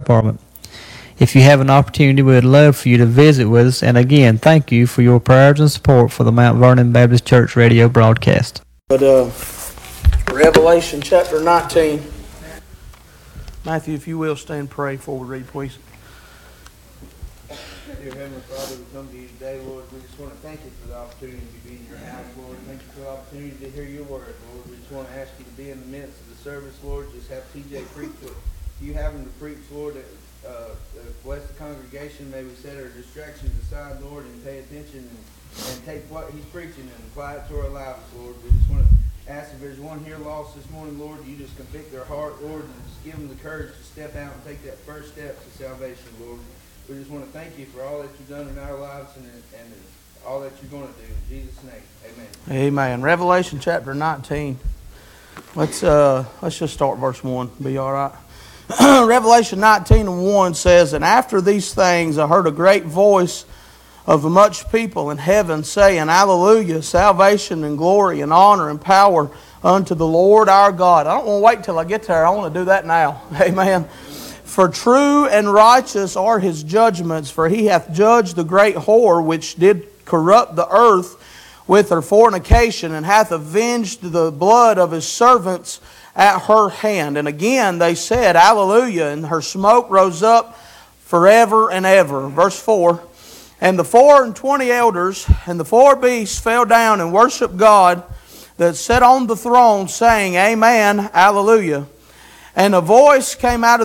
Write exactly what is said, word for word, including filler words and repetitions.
department. If you have an opportunity, we would love for you to visit with us. And again, thank you for your prayers and support for the Mount Vernon Baptist Church radio broadcast. But uh, Revelation chapter nineteen. Matthew, if you will, stand and pray before we read, please. Dear Heavenly Father, we come to you today, Lord. We just want to thank you for the opportunity to be in your house, Lord. Thank you for the opportunity to hear your word, Lord. We just want to ask you to be in the midst of the service, Lord. Just have T J preach what you have him to preach, Lord. Uh, bless the congregation. May we set our distractions aside, Lord, and pay attention and, and take what he's preaching and apply it to our lives, Lord. We just want to ask if there's one here lost this morning, Lord, you just convict their heart, Lord, and just give them the courage to step out and take that first step to salvation, Lord. We just want to thank you for all that you've done in our lives and, and all that you're going to do. In Jesus' name, amen. Amen. Revelation chapter nineteen. Let's uh, let's just start verse one. Be all right. Revelation nineteen and one says, "And after these things I heard a great voice of much people in heaven saying, Alleluia, salvation and glory and honor and power unto the Lord our God." I don't want to wait till I get there. I want to do that now. Amen. "For true and righteous are his judgments, for he hath judged the great whore which did corrupt the earth with her fornication, and hath avenged the blood of his servants at her hand. And again they said, Alleluia, and her smoke rose up forever and ever." Verse four, "And the four and twenty elders and the four beasts fell down and worshipped God that sat on the throne, saying, Amen, Alleluia. And a voice came out of